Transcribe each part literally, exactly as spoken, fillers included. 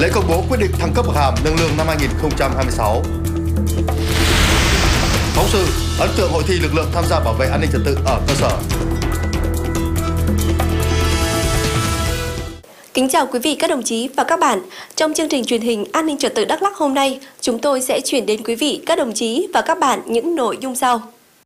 Lễ công bố quyết định thăng cấp bậc hàm nâng lương năm hai nghìn không trăm hai mươi sáu. Phóng sự ấn tượng hội thi lực lượng tham gia bảo vệ an ninh trật tự ở cơ sở. Kính chào quý vị, các đồng chí và các bạn. Trong chương trình truyền hình An ninh trật tự Đắk Lắk hôm nay, chúng tôi sẽ chuyển đến quý vị, các đồng chí và các bạn những nội dung sau.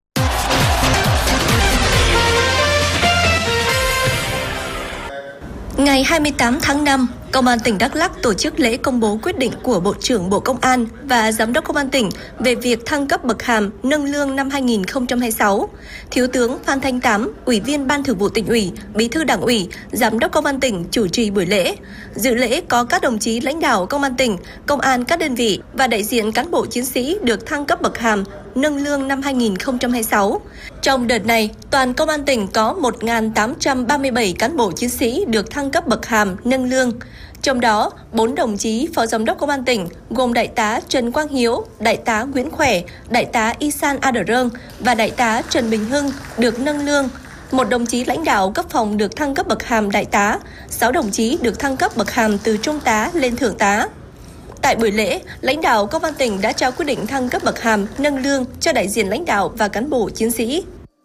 Ngày hai mươi tám tháng năm, Công an tỉnh Đắk Lắk tổ chức lễ công bố quyết định của Bộ trưởng Bộ Công an và Giám đốc Công an tỉnh về việc thăng cấp bậc hàm nâng lương năm hai nghìn không trăm hai mươi sáu. Thiếu tướng Phan Thanh Tám, Ủy viên Ban Thường vụ Tỉnh ủy, Bí thư Đảng ủy, Giám đốc Công an tỉnh chủ trì buổi lễ. Dự lễ có các đồng chí lãnh đạo Công an tỉnh, Công an các đơn vị và đại diện cán bộ chiến sĩ được thăng cấp bậc hàm nâng lương năm hai nghìn không trăm hai mươi sáu. Trong đợt này, toàn Công an tỉnh có một nghìn tám trăm ba mươi bảy cán bộ chiến sĩ được thăng cấp bậc hàm nâng lương. Trong đó, bốn đồng chí Phó Giám đốc Công an tỉnh gồm Đại tá Trần Quang Hiếu, Đại tá Nguyễn Khỏe, Đại tá Isan Adrong và Đại tá Trần Bình Hưng được nâng lương. Một đồng chí lãnh đạo cấp phòng được thăng cấp bậc hàm Đại tá, sáu đồng chí được thăng cấp bậc hàm từ Trung tá lên Thượng tá. Tại buổi lễ, lãnh đạo Công an tỉnh đã trao quyết định thăng cấp bậc hàm nâng lương cho đại diện lãnh đạo và cán bộ chiến sĩ.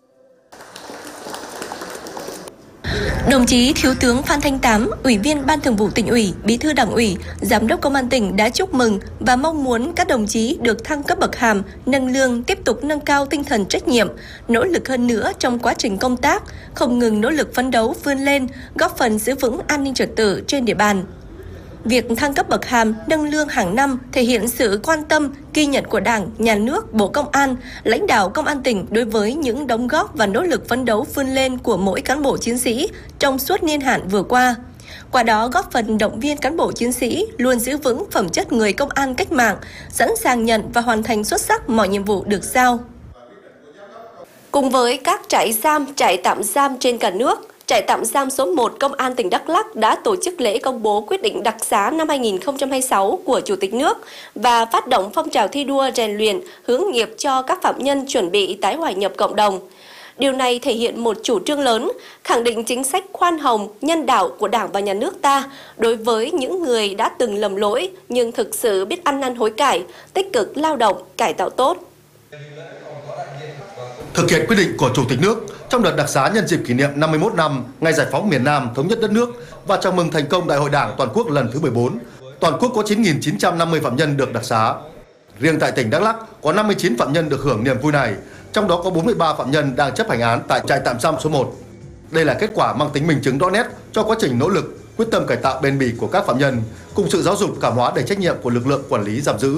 Đồng chí Thiếu tướng Phan Thanh Tám, Ủy viên Ban Thường vụ Tỉnh ủy, Bí thư Đảng ủy, Giám đốc Công an tỉnh đã chúc mừng và mong muốn các đồng chí được thăng cấp bậc hàm, nâng lương tiếp tục nâng cao tinh thần trách nhiệm, nỗ lực hơn nữa trong quá trình công tác, không ngừng nỗ lực phấn đấu vươn lên, góp phần giữ vững an ninh trật tự trên địa bàn. Việc thăng cấp bậc hàm, nâng lương hàng năm thể hiện sự quan tâm, ghi nhận của Đảng, Nhà nước, Bộ Công an, lãnh đạo Công an tỉnh đối với những đóng góp và nỗ lực phấn đấu vươn lên của mỗi cán bộ chiến sĩ trong suốt niên hạn vừa qua. Qua đó góp phần động viên cán bộ chiến sĩ luôn giữ vững phẩm chất người công an cách mạng, sẵn sàng nhận và hoàn thành xuất sắc mọi nhiệm vụ được giao. Cùng với các trại giam, trại tạm giam trên cả nước, Trại tạm giam số một Công an tỉnh Đắk Lắk đã tổ chức lễ công bố quyết định đặc xá năm hai nghìn không trăm hai mươi sáu của Chủ tịch nước và phát động phong trào thi đua rèn luyện, hướng nghiệp cho các phạm nhân chuẩn bị tái hòa nhập cộng đồng. Điều này thể hiện một chủ trương lớn, khẳng định chính sách khoan hồng, nhân đạo của Đảng và Nhà nước ta đối với những người đã từng lầm lỗi nhưng thực sự biết ăn năn hối cải, tích cực lao động, cải tạo tốt. Thực hiện quyết định của Chủ tịch nước trong đợt đặc xá nhân dịp kỷ niệm năm mươi mốt năm ngày giải phóng miền Nam thống nhất đất nước và chào mừng thành công Đại hội Đảng toàn quốc lần thứ mười bốn, toàn quốc có chín nghìn chín trăm năm mươi phạm nhân được đặc xá. Riêng tại tỉnh Đắk Lắk có năm mươi chín phạm nhân được hưởng niềm vui này, trong đó có bốn mươi ba phạm nhân đang chấp hành án tại trại tạm giam số một. Đây là kết quả mang tính minh chứng rõ nét cho quá trình nỗ lực, quyết tâm cải tạo bền bỉ của các phạm nhân cùng sự giáo dục cảm hóa đầy trách nhiệm của lực lượng quản lý giam giữ.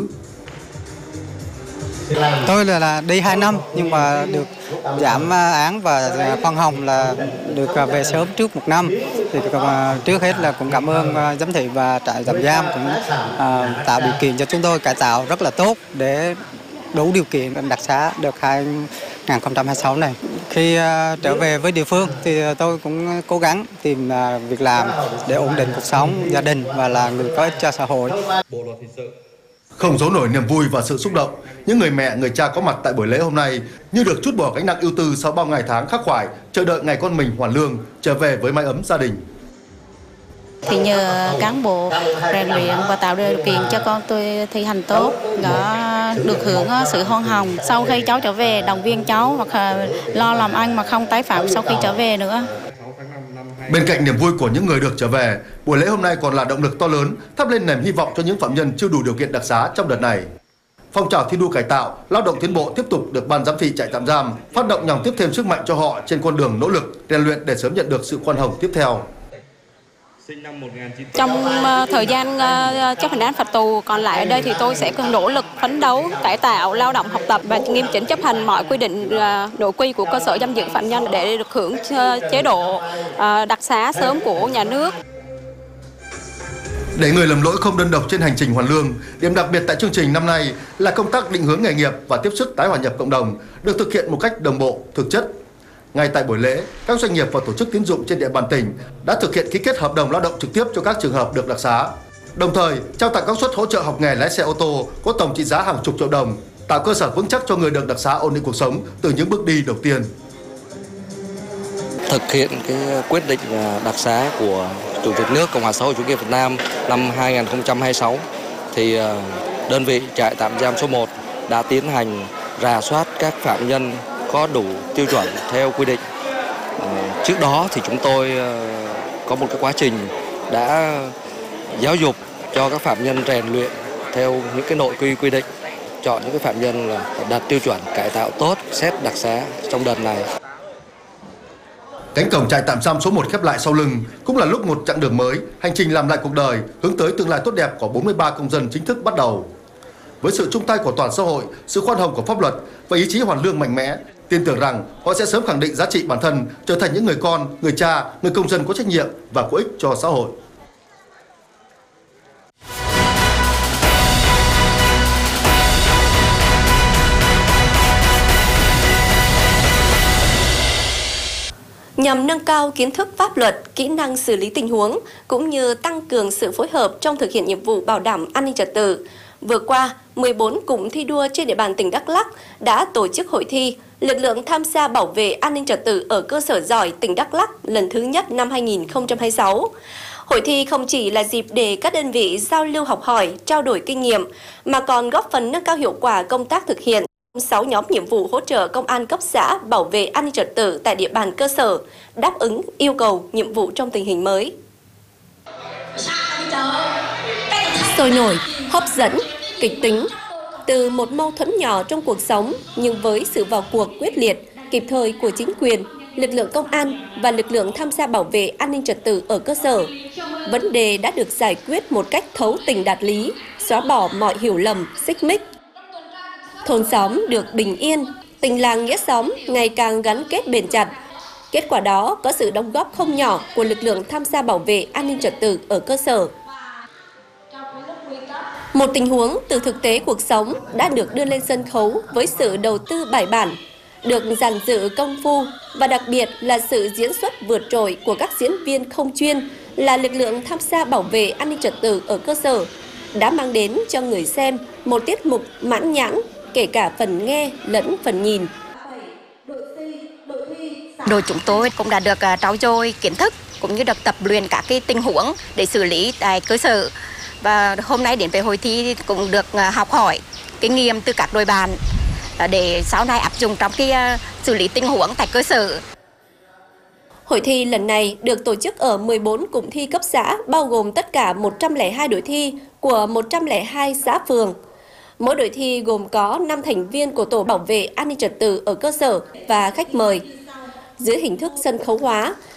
Tôi là, là đi hai năm nhưng mà được giảm án và khoan hồng là được về sớm trước một năm. Thì trước hết là cũng cảm ơn giám thị và trại tạm giam cũng à, tạo điều kiện cho chúng tôi cải tạo rất là tốt để đủ điều kiện đặc xá được hai nghìn không trăm hai mươi sáu này. Khi uh, trở về với địa phương thì tôi cũng cố gắng tìm uh, việc làm để ổn định cuộc sống gia đình và là người có ích cho xã hội. Không giấu nổi niềm vui và sự xúc động, những người mẹ, người cha có mặt tại buổi lễ hôm nay như được trút bỏ gánh nặng ưu tư sau bao ngày tháng khắc khoải, chờ đợi ngày con mình hoàn lương, trở về với mái ấm gia đình. Thì nhờ cán bộ rèn luyện và tạo điều kiện cho con tôi thi hành tốt, đã được hưởng sự khoan hồng. Sau khi cháu trở về, động viên cháu hoặc lo làm ăn mà không tái phạm sau khi trở về nữa. Bên cạnh niềm vui của những người được trở về, buổi lễ hôm nay còn là động lực to lớn, thắp lên niềm hy vọng cho những phạm nhân chưa đủ điều kiện đặc xá trong đợt này. Phong trào thi đua cải tạo, lao động tiến bộ tiếp tục được ban giám thị trại tạm giam phát động nhằm tiếp thêm sức mạnh cho họ trên con đường nỗ lực, rèn luyện để sớm nhận được sự khoan hồng tiếp theo. Trong uh, thời gian uh, chấp hành án phạt tù còn lại ở đây thì tôi sẽ cần nỗ lực phấn đấu, cải tạo, lao động, học tập và nghiêm chỉnh chấp hành mọi quy định uh, nội quy của cơ sở giam giữ phạm nhân để được hưởng uh, chế độ uh, đặc xá sớm của nhà nước. Để người lầm lỗi không đơn độc trên hành trình hoàn lương, điểm đặc biệt tại chương trình năm nay là công tác định hướng nghề nghiệp và tiếp sức tái hòa nhập cộng đồng được thực hiện một cách đồng bộ, thực chất. Ngay tại buổi lễ, các doanh nghiệp và tổ chức tín dụng trên địa bàn tỉnh đã thực hiện ký kết hợp đồng lao động trực tiếp cho các trường hợp được đặc xá. Đồng thời, trao tặng các suất hỗ trợ học nghề lái xe ô tô có tổng trị giá hàng chục triệu đồng, tạo cơ sở vững chắc cho người được đặc xá ổn định cuộc sống từ những bước đi đầu tiên. Thực hiện cái quyết định đặc xá của Chủ tịch nước Cộng hòa xã hội chủ nghĩa Việt Nam năm hai nghìn không trăm hai mươi sáu thì đơn vị trại tạm giam số một đã tiến hành rà soát các phạm nhân có đủ tiêu chuẩn theo quy định. Trước đó thì chúng tôi có một cái quá trình đã giáo dục cho các phạm nhân rèn luyện theo những cái nội quy quy định, chọn những cái phạm nhân là đạt tiêu chuẩn cải tạo tốt, xét đặc xá trong đợt này. Cánh cổng trại tạm giam số một khép lại sau lưng cũng là lúc một chặng đường mới, hành trình làm lại cuộc đời, hướng tới tương lai tốt đẹp của bốn mươi ba công dân chính thức bắt đầu. Với sự chung tay của toàn xã hội, sự khoan hồng của pháp luật và ý chí hoàn lương mạnh mẽ, tin tưởng rằng họ sẽ sớm khẳng định giá trị bản thân, trở thành những người con, người cha, người công dân có trách nhiệm và có ích cho xã hội. Nhằm nâng cao kiến thức pháp luật, kỹ năng xử lý tình huống, cũng như tăng cường sự phối hợp trong thực hiện nhiệm vụ bảo đảm an ninh trật tự, vừa qua, mười bốn cụm thi đua trên địa bàn tỉnh Đắk Lắk đã tổ chức hội thi Lực lượng tham gia bảo vệ an ninh trật tự ở cơ sở giỏi tỉnh Đắk Lắk lần thứ nhất năm hai nghìn không trăm hai mươi sáu. Hội thi không chỉ là dịp để các đơn vị giao lưu học hỏi, trao đổi kinh nghiệm, mà còn góp phần nâng cao hiệu quả công tác thực hiện sáu nhóm nhiệm vụ hỗ trợ công an cấp xã bảo vệ an ninh trật tự tại địa bàn cơ sở, đáp ứng yêu cầu nhiệm vụ trong tình hình mới. Sôi nổi, hấp dẫn, kịch tính. Từ một mâu thuẫn nhỏ trong cuộc sống, nhưng với sự vào cuộc quyết liệt, kịp thời của chính quyền, lực lượng công an và lực lượng tham gia bảo vệ an ninh trật tự ở cơ sở, vấn đề đã được giải quyết một cách thấu tình đạt lý, xóa bỏ mọi hiểu lầm, xích mích. Thôn xóm được bình yên, tình làng nghĩa xóm ngày càng gắn kết bền chặt. Kết quả đó có sự đóng góp không nhỏ của lực lượng tham gia bảo vệ an ninh trật tự ở cơ sở. Một tình huống từ thực tế cuộc sống đã được đưa lên sân khấu với sự đầu tư bài bản, được dàn dựng công phu và đặc biệt là sự diễn xuất vượt trội của các diễn viên không chuyên là lực lượng tham gia bảo vệ an ninh trật tự ở cơ sở, đã mang đến cho người xem một tiết mục mãn nhãn, kể cả phần nghe lẫn phần nhìn. Đội chúng tôi cũng đã được trau dồi kiến thức cũng như được tập luyện các cái tình huống để xử lý tại cơ sở. Và hôm nay đến với hội thi cũng được học hỏi kinh nghiệm từ các đội bạn để sau này áp dụng trong cái xử lý tình huống tại cơ sở. Hội thi lần này được tổ chức ở mười bốn cụm thi cấp xã, bao gồm tất cả một trăm lẻ hai đội thi của một trăm lẻ hai xã phường. Mỗi đội thi gồm có năm thành viên của tổ bảo vệ an ninh trật tự ở cơ sở và khách mời. Dưới hình thức sân khấu hóa,